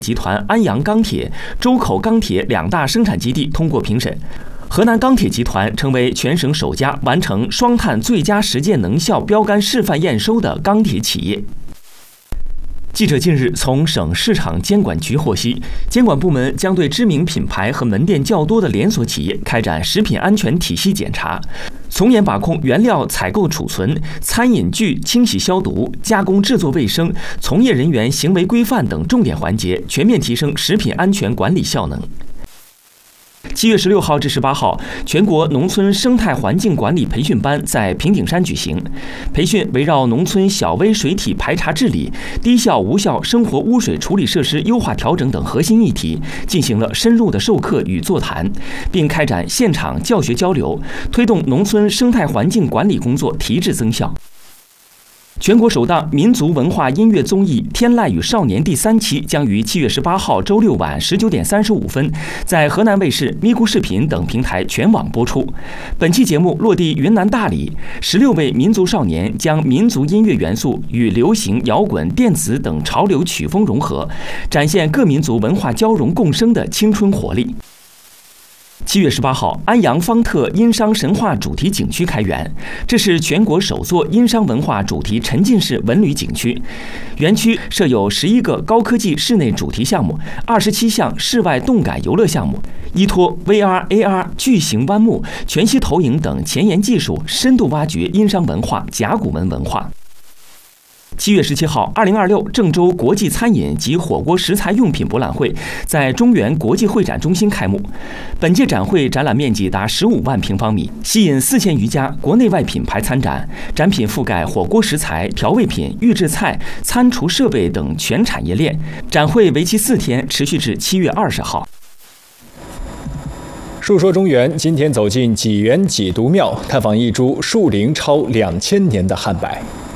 集团安阳钢铁、周口钢铁2大生产基地通过评审。河南钢铁集团成为全省首家完成双碳最佳实践能效标杆示范验收的钢铁企业。记者近日从省市场监管局获悉，监管部门将对知名品牌和门店较多的连锁企业开展食品安全体系检查，从严把控原料采购、储存、餐饮具清洗消毒、加工制作卫生、从业人员行为规范等重点环节，全面提升食品安全管理效能。7月16号至18号，全国农村生态环境管理培训班在平顶山举行。培训围绕农村小微水体排查治理、低效无效生活污水处理设施优化调整等核心议题，进行了深入的授课与座谈，并开展现场教学交流，推动农村生态环境管理工作提质增效。全国首档民族文化音乐综艺《天籁与少年》第3期将于7月18号周六晚19点35分，在河南卫视、咪咕视频等平台全网播出。本期节目落地云南大理，16位民族少年将民族音乐元素与流行、摇滚、电子等潮流曲风融合，展现各民族文化交融共生的青春活力。7月18号，安阳方特殷商神话主题景区开园，这是全国首座殷商文化主题沉浸式文旅景区。园区设有11个高科技室内主题项目，27项室外动感游乐项目，依托 VR、AR、巨型湾幕、全息投影等前沿技术，深度挖掘殷商文化、甲骨文文化。7月17号，2026郑州国际餐饮及火锅食材用品博览会在中原国际会展中心开幕。本届展会展览面积达15万平方米，吸引4000余家国内外品牌参展，展品覆盖火锅食材、调味品、预制菜、餐厨设备等全产业链。展会为期4天，持续至7月20号。 述说中原，今天走进济源济毒庙，探访一株树龄超2000年的汉柏。